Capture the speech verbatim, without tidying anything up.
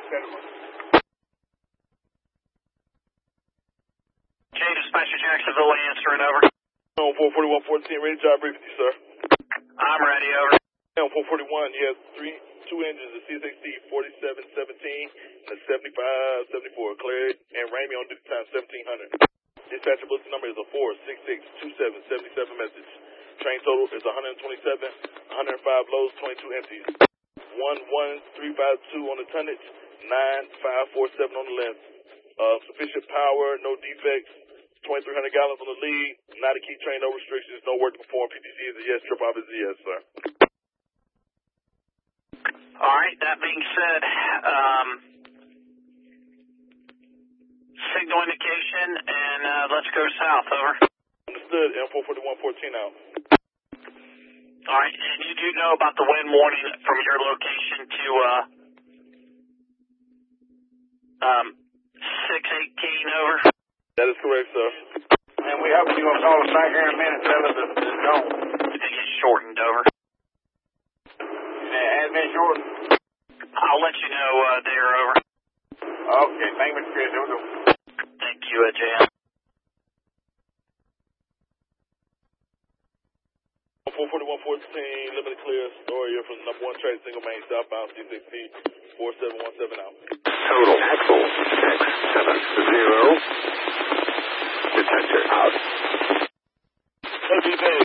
Okay, dispatcher Jacksonville answering over. On four forty-one fourteen, ready to job brief with you, sir. I'm ready, over. On four forty-one, you have three, two engines, the C S X T forty-seven seventeen and the seventy-five seventy-four. Claire and Ramey on duty time seventeen hundred. Dispatcher bulletin number is a four six six two seven seven seven message. Train total is one hundred twenty-seven, one hundred five loads, twenty-two empties. one one three five two on the tonnage, nine five four seven on the length. Uh, sufficient power, no defects, twenty-three hundred gallons on the lead, not a key train, no restrictions, no work to perform. P T C is a yes, trip off is a yes, sir. All right, that being said, um, signal indication, and uh, let's go south, over. Understood, M four forty-one fourteen out. All right, and you do know about the wind warning from your location to uh, um, six eighteen, over? That is correct, sir. And we hope you're going to call us back here in a minute and tell us that it's gone. It is shortened, over. It has been shortened. I'll let you know uh, there, over. Okay, thank you, Mister Chris. Here we go. Thank you, uh, J M. four forty-one fourteen, limited clear, story from the number one track, single main, southbound C six T four seven one seven out. Total axle six seven zero. Detector out. Heavy bay.